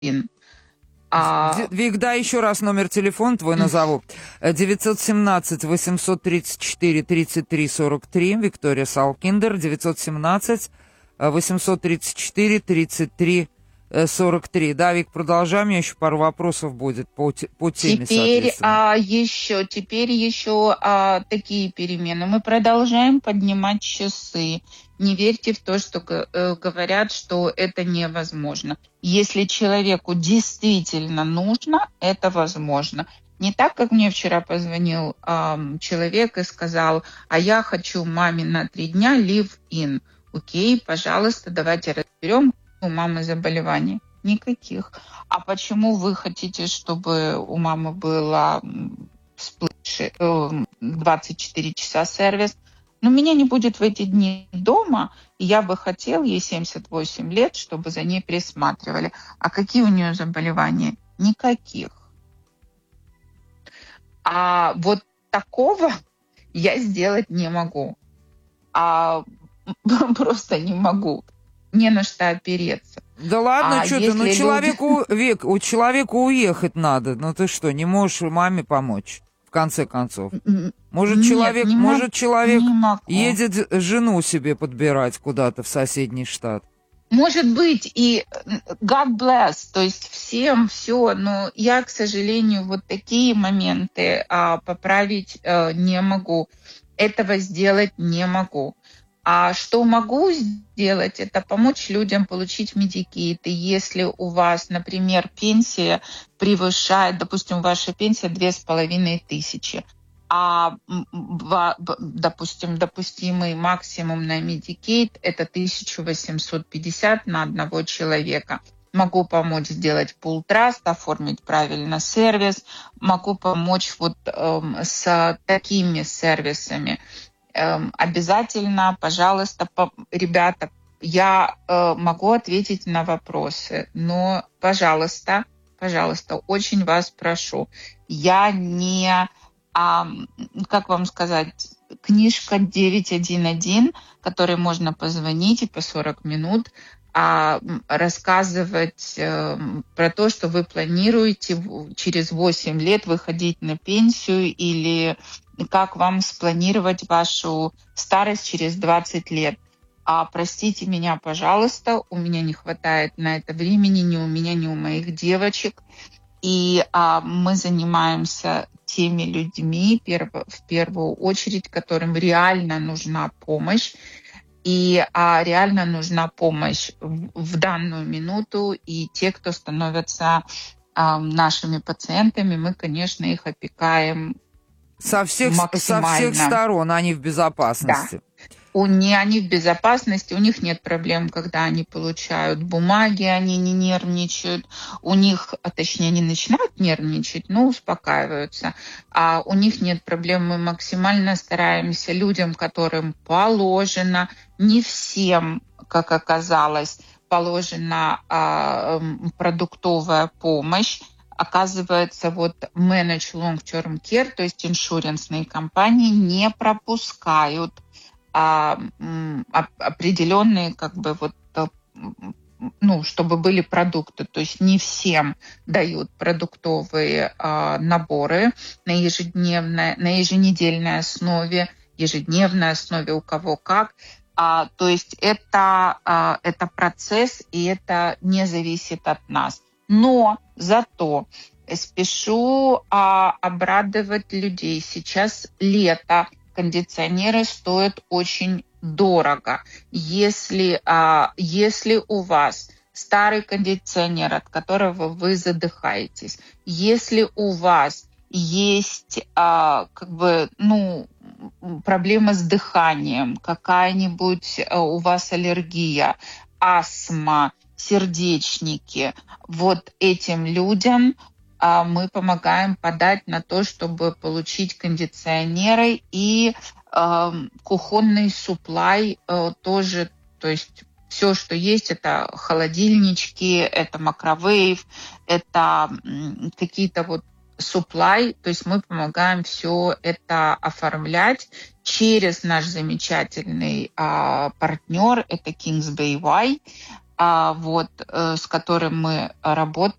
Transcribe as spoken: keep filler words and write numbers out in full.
А... Вик, дай еще раз номер телефона твой назову. девятьсот семнадцать восемьсот тридцать четыре тридцать три сорок три. Виктория Салкиндер. девятьсот семнадцать восемьсот тридцать четыре тридцать три сорок три. Да, Вик, продолжаем. У меня еще пару вопросов будет по, по теме, теперь, а, еще, теперь еще а, такие перемены. Мы продолжаем поднимать часы. Не верьте в то, что э, говорят, что это невозможно. Если человеку действительно нужно, это возможно. Не так, как мне вчера позвонил э, человек и сказал, а я хочу маме на три дня live-in. Окей, пожалуйста, давайте разберем, у мамы заболеваний. Никаких. А почему вы хотите, чтобы у мамы было двадцать четыре часа сервис? Но меня не будет в эти дни дома, и я бы хотел, ей семьдесят восемь лет, чтобы за ней присматривали. А какие у нее заболевания? Никаких. А вот такого я сделать не могу. А просто не могу. Не на что опереться. Да ладно, а что ты, ну люди... человеку, Вик, у человека уехать надо. Ну ты что, не можешь маме помочь? В конце концов. Может, Нет, человек, не может, мог, человек не едет жену себе подбирать куда-то в соседний штат. Может быть, и God bless, то есть всем все, но я, к сожалению, вот такие моменты а, поправить а, не могу. Этого сделать не могу. А что могу сделать, это помочь людям получить Medicaid. И если у вас, например, пенсия превышает, допустим, ваша пенсия две с половиной тысячи, а, допустим, допустимый максимум на Medicaid это тысяча восемьсот пятьдесят на одного человека. Могу помочь сделать пул траст, оформить правильно сервис, могу помочь вот эм, с такими сервисами. Эм, обязательно, пожалуйста, по, ребята, я э, могу ответить на вопросы, но, пожалуйста, пожалуйста, очень вас прошу, я не, а, как вам сказать, книжка девять один один, которой можно позвонить и по сорок минут а, рассказывать э, про то, что вы планируете через восемь лет выходить на пенсию или как вам спланировать вашу старость через двадцать лет. А простите меня, пожалуйста, у меня не хватает на это времени, ни у меня, ни у моих девочек. И а, мы занимаемся теми людьми, перво, в первую очередь, которым реально нужна помощь. И а, реально нужна помощь в, в данную минуту. И те, кто становятся а, нашими пациентами, мы, конечно, их опекаем Со всех, со всех сторон они в безопасности. Да. У них, они в безопасности, у них нет проблем, когда они получают бумаги, они не нервничают. У них, а точнее, они начинают нервничать, но успокаиваются. А у них нет проблем. Мы максимально стараемся людям, которым положено, не всем, как оказалось, положена а, продуктовая помощь. Оказывается, вот Manage Long-Term Care, то есть иншурансные компании, не пропускают а, а, определенные, как бы вот, ну, чтобы были продукты. То есть не всем дают продуктовые а, наборы на ежедневной, на еженедельной основе, ежедневной основе, у кого как. А, то есть это, а, это процесс, и это не зависит от нас. Но зато спешу а, обрадовать людей. Сейчас лето, кондиционеры стоят очень дорого. Если, а, если у вас старый кондиционер, от которого вы задыхаетесь, если у вас есть а, как бы, ну, проблема с дыханием, какая-нибудь а, у вас аллергия, астма, сердечники, вот этим людям а, мы помогаем подать на то, чтобы получить кондиционеры и э, кухонный суплай э, тоже, то есть все, что есть, это холодильнички, это макровейв, это м, какие-то вот supply, то есть мы помогаем все это оформлять через наш замечательный а, партнер, это Kings Bay Y. а вот, э, с которым мы работаем,